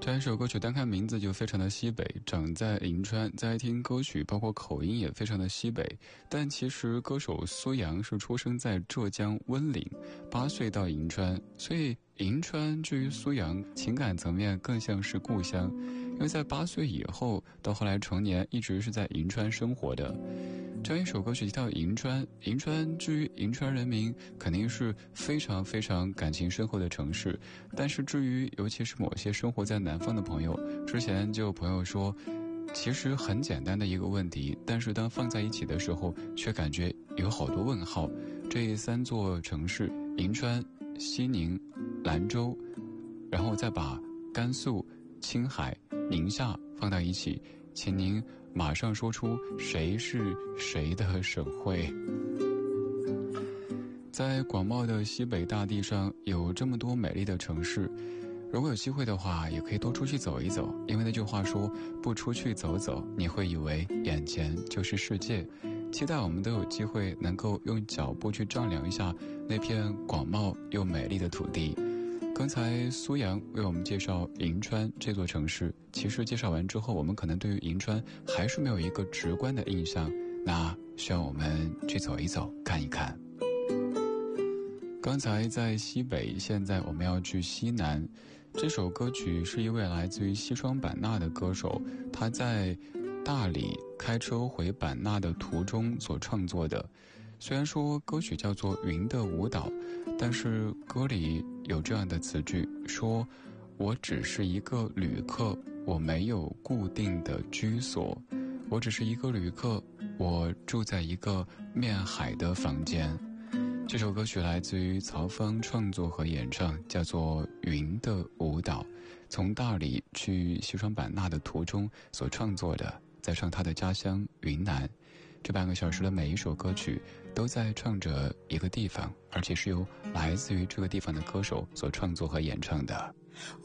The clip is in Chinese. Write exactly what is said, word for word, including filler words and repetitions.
这一首歌曲单看名字就非常的西北，长在银川，在听歌曲包括口音也非常的西北，但其实歌手苏阳是出生在浙江温岭，八岁到银川，所以银川至于苏阳情感层面更像是故乡，因为在八岁以后到后来成年一直是在银川生活的。这样一首歌曲提到银川，银川至于银川人民肯定是非常非常感情深厚的城市，但是至于尤其是某些生活在南方的朋友，之前就有朋友说其实很简单的一个问题，但是当放在一起的时候却感觉有好多问号。这三座城市银川、西宁、兰州，然后再把甘肃、青海、宁夏放到一起，请您马上说出谁是谁的省会。在广袤的西北大地上有这么多美丽的城市，如果有机会的话也可以多出去走一走，因为那句话说不出去走走你会以为眼前就是世界。期待我们都有机会能够用脚步去丈量一下那片广袤又美丽的土地。刚才苏阳为我们介绍银川这座城市，其实介绍完之后我们可能对于银川还是没有一个直观的印象，那需要我们去走一走看一看。刚才在西北，现在我们要去西南。这首歌曲是一位来自于西双版纳的歌手，他在大理开车回版纳的途中所创作的。虽然说歌曲叫做《云的舞蹈》，但是歌里有这样的词句，说我只是一个旅客，我没有固定的居所，我只是一个旅客，我住在一个面海的房间。这首歌曲来自于曹芳创作和演唱，叫做《云的舞蹈》，从大理去西双版纳的途中所创作的，在唱他的家乡云南。这半个小时的每一首歌曲都在唱着一个地方，而且是由来自于这个地方的歌手所创作和演唱的。